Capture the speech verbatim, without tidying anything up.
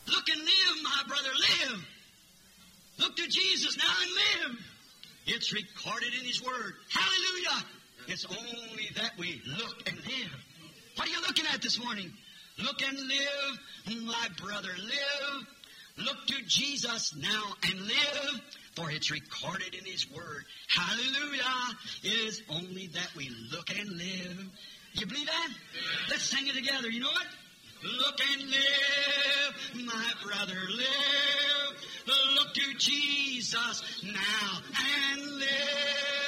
Look and live, my brother, live. Look to Jesus now and live. It's recorded in His Word. Hallelujah. It's only that we look and live. What are you looking at this morning? Look and live, my brother, live. Look to Jesus now and live, for it's recorded in His Word. Hallelujah. It is only that we look and live. You believe that? Let's sing it together. You know what? Look and live, my brother, live. Look to Jesus now and live.